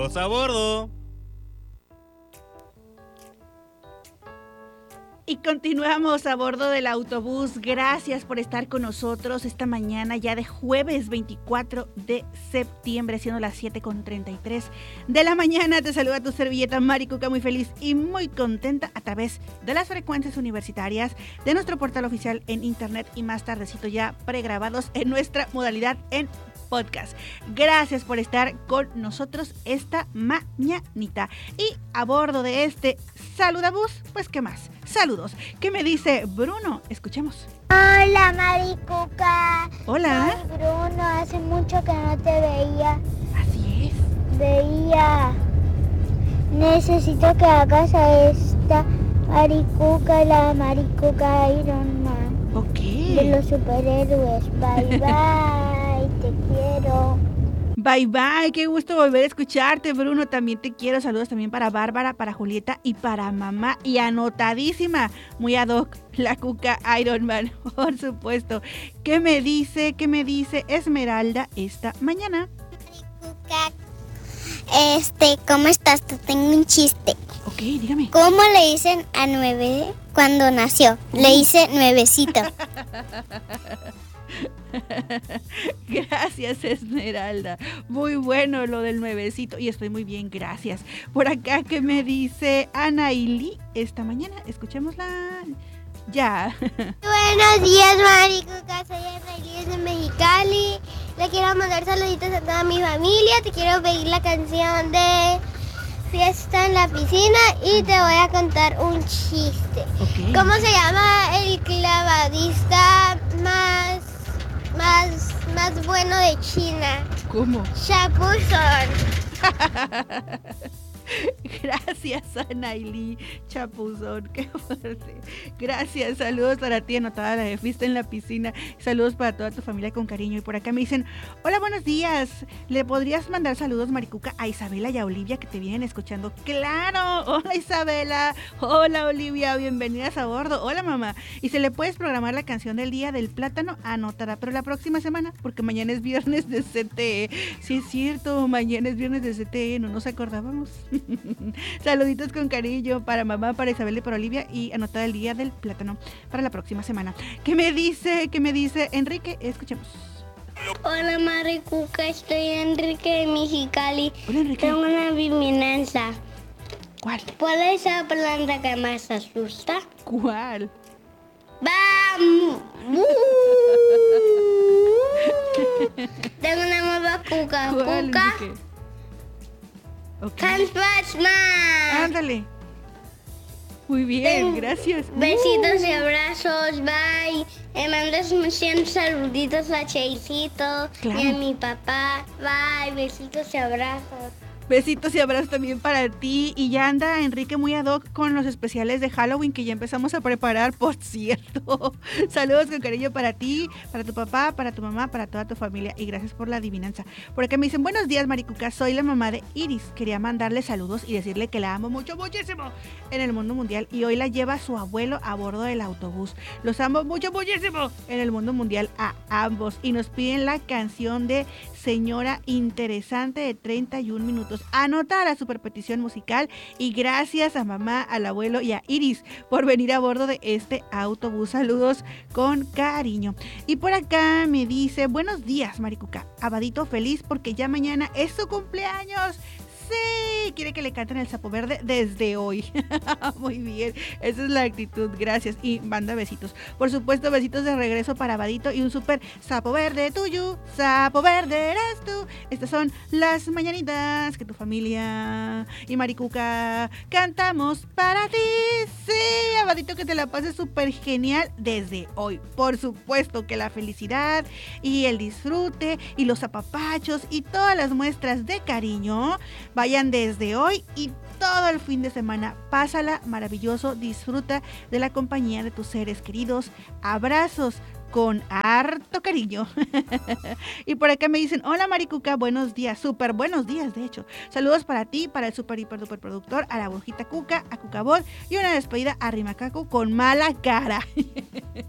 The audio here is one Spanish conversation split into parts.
Saludos a bordo. Y continuamos a bordo del autobús. Gracias por estar con nosotros esta mañana ya de jueves 24 de septiembre, siendo las 7:33 de la mañana. Te saluda tu servilleta Mari Cuca, muy feliz y muy contenta a través de las frecuencias universitarias de nuestro portal oficial en internet y más tardecito ya pregrabados en nuestra modalidad en podcast. Gracias por estar con nosotros esta mañanita. Y a bordo de este saludabús, pues ¿qué más? Saludos. ¿Qué me dice Bruno? Escuchemos. Hola, Mari Cuca. Hola. Soy Bruno, hace mucho que no te veía. Así es. Necesito que hagas a esta Mari Cuca, la Mari Cuca Iron Man. Ok. De los superhéroes. Bye, bye. Te quiero. Bye, bye. Qué gusto volver a escucharte, Bruno. También te quiero. Saludos también para Bárbara, para Julieta y para mamá. Y anotadísima, muy ad hoc, la Cuca Iron Man, por supuesto. ¿Qué me dice Esmeralda esta mañana? Cuca, ¿cómo estás? Te tengo un chiste. Ok, dígame. ¿Cómo le dicen a 9 cuando nació? Le hice nuevecito. Gracias, Esmeralda. Muy bueno lo del nuevecito. Y estoy muy bien, gracias. Por acá, ¿qué me dice Anaili esta mañana? Escuchémosla ya. Buenos días, Mari Cuca. Soy Anaili de Mexicali. Le quiero mandar saluditos a toda mi familia. Te quiero pedir la canción de Fiesta en la Piscina y te voy a contar un chiste. Okay. ¿Cómo se llama el clavadista más bueno de China? ¿Cómo? Chapuzón. Gracias, Anaili Chapuzón, qué fuerte. Gracias, saludos para ti, anotada la de Fiesta en la Piscina. Saludos para toda tu familia con cariño. Y por acá me dicen, hola, buenos días. ¿Le podrías mandar saludos, Maricuca, a Isabela y a Olivia que te vienen escuchando? ¡Claro! Hola, Isabela. Hola, Olivia. Bienvenidas a bordo. Hola, mamá. Y se le puedes programar la canción del Día del Plátano, anotada, pero la próxima semana, porque mañana es viernes de CTE. Sí, es cierto, mañana es viernes de CTE, no nos acordábamos. Saluditos con cariño para mamá, para Isabel y para Olivia, y anotada el Día del Plátano para la próxima semana. ¿Qué me dice Enrique? Escuchemos. Hola, Mari Cuca, estoy Enrique de Mexicali. Hola, Enrique. Tengo una adivinanza. ¿Cuál? ¿Cuál es la planta que más asusta? ¿Cuál? ¡Bam! Tengo una nueva Cuca. ¿Cuál, Cuca. Enrique? Okay. Can't Watch Man. Ándale. Muy bien, gracias. Besitos y abrazos, bye. Me mandas muchos saluditos a Cheisito Claro. y a mi papá. Bye, besitos y abrazos. Besitos y abrazos también para ti. Y ya anda Enrique muy ad hoc con los especiales de Halloween que ya empezamos a preparar, por cierto. Saludos con cariño para ti, para tu papá, para tu mamá, para toda tu familia. Y gracias por la adivinanza. Por acá me dicen, buenos días, Maricuca. Soy la mamá de Iris. Quería mandarle saludos y decirle que la amo mucho, muchísimo en el mundo mundial. Y hoy la lleva su abuelo a bordo del autobús. Los amo mucho, muchísimo en el mundo mundial a ambos. Y nos piden la canción de Señora Interesante de 31 minutos. Anota la super petición musical y gracias a mamá, al abuelo y a Iris por venir a bordo de este autobús. Saludos con cariño. Y por acá me dice, buenos días, Maricuca. Abadito feliz porque ya mañana es su cumpleaños. Sí, quiere que le canten el Sapo Verde desde hoy. Muy bien, esa es la actitud, gracias. Y manda besitos. Por supuesto, besitos de regreso para Abadito y un súper Sapo Verde tuyo, Sapo Verde eres tú. Estas son las mañanitas que tu familia y Maricuca cantamos para ti. Sí, Abadito, que te la pases súper genial desde hoy. Por supuesto que la felicidad y el disfrute y los apapachos y todas las muestras de cariño vayan desde hoy y todo el fin de semana. Pásala maravilloso, disfruta de la compañía de tus seres queridos. Abrazos con harto cariño. Y por acá me dicen, hola Maricuca, buenos días, súper buenos días de hecho. Saludos para ti, para el super hiper duper productor, a la brujita Cuca, a Cucabot y una despedida a Rimacaco con mala cara. Pues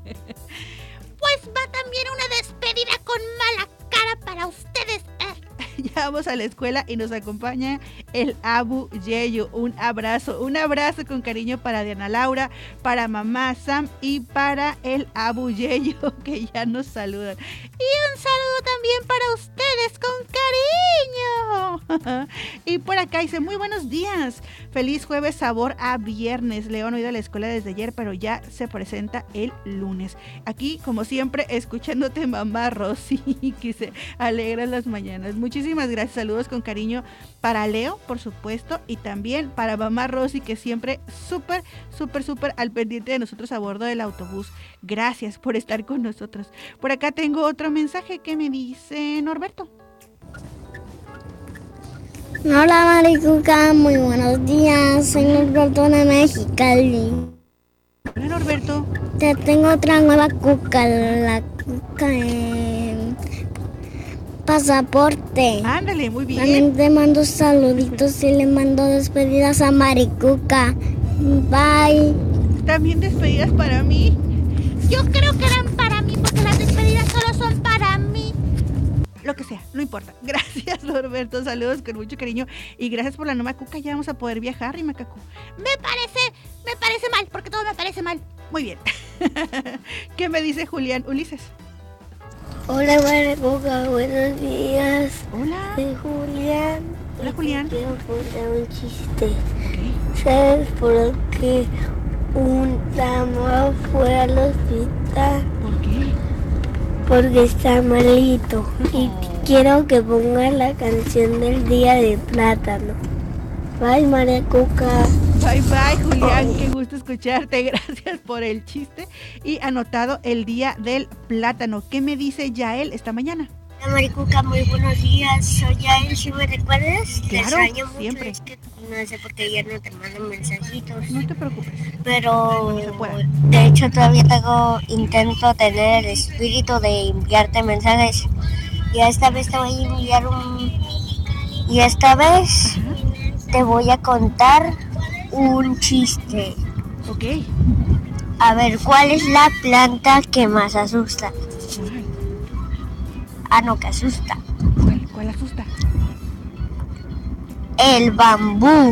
va también una despedida con mala cara para ustedes. ya vamos a la escuela y nos acompaña el Abu Yeyo. Un abrazo con cariño para Diana Laura, para mamá Sam y para el Abu Yeyo, que ya nos saludan. Y un saludo también para ustedes con cariño. Y por acá dice, muy buenos días, feliz jueves sabor a viernes. León no ha ido a la escuela desde ayer, pero ya se presenta el lunes. Aquí, como siempre, escuchándote mamá Rosy, que se alegra las mañanas. Muchísimas gracias, saludos con cariño para Leo, por supuesto, y también para mamá Rosy, que siempre súper al pendiente de nosotros a bordo del autobús. Gracias por estar con nosotros. Por acá tengo otro mensaje que me dice Norberto. Hola Maricuca, muy buenos días, soy Norberto de Mexicali. Hola Norberto. Te tengo otra nueva cuca, la cuca en pasaporte. Ándale, muy bien. También te mando saluditos y le mando despedidas a Maricuca. Bye. También despedidas para mí. Yo creo que eran para mí porque las despedidas solo son para mí. Lo que sea, no importa. Gracias, Norberto. Saludos con mucho cariño. Y gracias por la nueva cuca. Ya vamos a poder viajar, Rimacacu. Me parece mal, porque todo me parece mal. Muy bien. ¿Qué me dice Julián Ulises? Hola Maricuca, buenos días. Hola. Soy Julián. Hola, Julián. Quiero contar un chiste. Okay. ¿Sabes por qué un dama fue al hospital? ¿Por qué? Porque está malito. Y quiero que pongas la canción del día de plátano. Bye, Maricuca. Bye, Julián. Qué gusto escucharte. Gracias por el chiste. Y anotado el día del plátano. ¿Qué me dice Yael esta mañana? Hola, Maricuca, muy buenos días. Soy Yael, ¿sí me recuerdas? Claro, te extraño mucho. Siempre. Es que no sé por qué ya no te mando mensajitos. No te preocupes. Pero Se puede. de hecho todavía intento tener el espíritu de enviarte mensajes. Y esta vez te voy a enviar y esta vez te voy a contar un chiste. Ok. A ver, ¿cuál es la planta que más asusta? No, que asusta. ¿Cuál asusta? El bambú.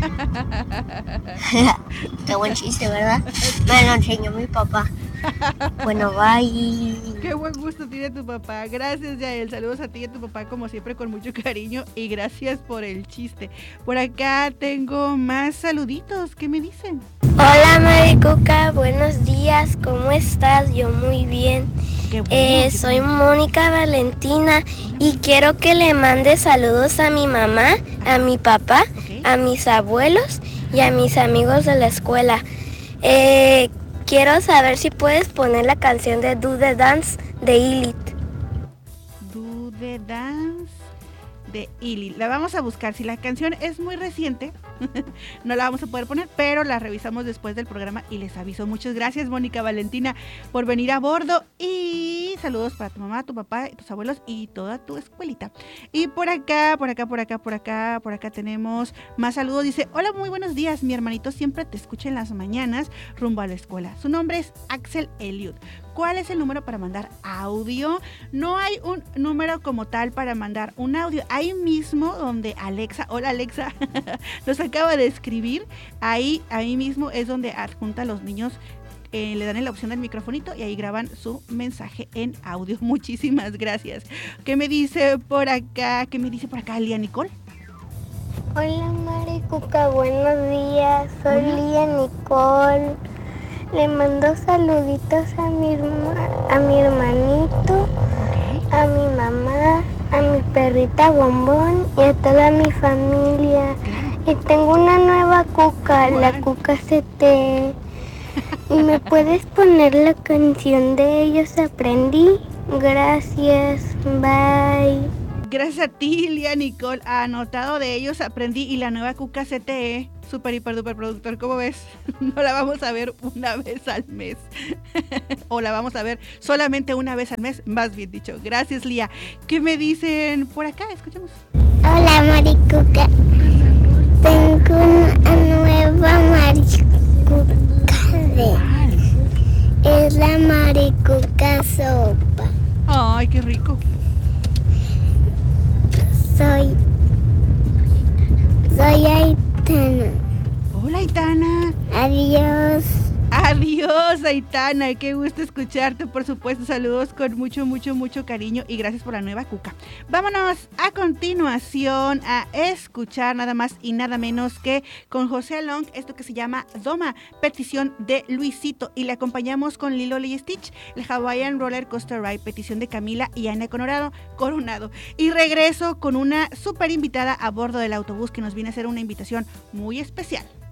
Qué buen chiste, ¿verdad? Me lo enseñó mi papá. Bueno, bye. Qué buen gusto tiene tu papá. Gracias, Yael. Saludos a ti y a tu papá, como siempre, con mucho cariño. Y gracias por el chiste. Por acá tengo más saluditos. ¿Qué me dicen? Hola, Maricuca. Buenos días. ¿Cómo estás? Yo muy bien. Soy Mónica Valentina y quiero que le mande saludos a mi mamá, a mi papá, a mis abuelos y a mis amigos de la escuela. Quiero saber si puedes poner la canción de Do the Dance de Ilit. Do the Dance de Ilit. La vamos a buscar. Si la canción es muy reciente, no la vamos a poder poner, pero la revisamos después del programa y les aviso. Muchas gracias, Mónica Valentina, por venir a bordo. Y saludos para tu mamá, tu papá, tus abuelos y toda tu escuelita. Y por acá tenemos más saludos. Dice, hola, muy buenos días. Mi hermanito siempre te escucha en las mañanas rumbo a la escuela. Su nombre es Axel Eliud. ¿Cuál es el número para mandar audio? No hay un número como tal para mandar un audio. Ahí mismo donde Alexa, hola Alexa, nos acaba de escribir, ahí mismo es donde adjunta a los niños, le dan la opción del microfonito y ahí graban su mensaje en audio. Muchísimas gracias. ¿Qué me dice por acá? Lía Nicole? Hola, Maricuca, buenos días. Soy Lía Nicole. Le mando saluditos a mi hermanito, a mi mamá, a mi perrita Bombón y a toda mi familia. Y tengo una nueva cuca, la cuca CT. ¿Y me puedes poner la canción de Ellos Aprendí? Gracias, bye. Gracias a ti, Lía Nicole. Anotado de Ellos Aprendí y la nueva cuca CTE. Super, hiper, duper productor, ¿cómo ves? No la vamos a ver una vez al mes. O la vamos a ver solamente una vez al mes, más bien dicho. Gracias, Lía. ¿Qué me dicen por acá? Escuchemos. Hola, Maricuca. Tengo una nueva Maricuca. Es la Maricuca sopa. Ay, qué rico. Soy Aitana. Hola, Aitana. Adiós. Adiós, Aitana, qué gusto escucharte, por supuesto, saludos con mucho, mucho, mucho cariño y gracias por la nueva cuca. Vámonos a continuación a escuchar nada más y nada menos que con José Along, esto que se llama Doma, petición de Luisito, y le acompañamos con Lilo y Stitch, el Hawaiian Roller Coaster Ride, petición de Camila y Ana Coronado. Y regreso con una súper invitada a bordo del autobús que nos viene a hacer una invitación muy especial.